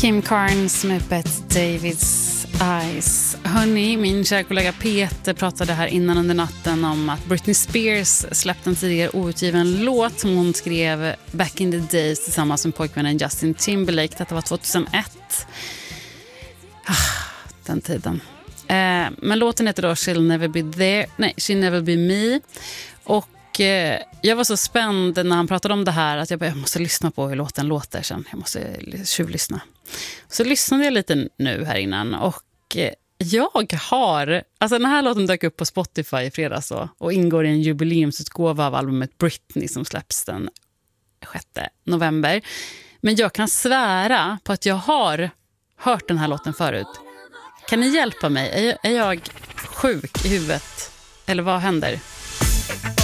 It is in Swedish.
Kim Carnes med Bette Davids Eyes. Hörni, min kära kollega Peter pratade här innan under natten om att Britney Spears släppte en tidigare outgiven låt som hon skrev back in the days tillsammans med pojkvännen Justin Timberlake. Detta var 2001. Den tiden. Men låten heter då She'll Never Be Me. Och jag var så spänd när han pratade om det här att jag måste lyssna på hur låten låter sen. Jag måste tjuvlyssna. Så lyssnade jag lite nu här innan och alltså den här låten dök upp på Spotify i fredags och ingår i en jubileumsutgåva av albumet Britney som släpps den 6 november. Men jag kan svära på att jag har hört den här låten förut. Kan ni hjälpa mig? Är jag sjuk i huvudet? Eller vad händer?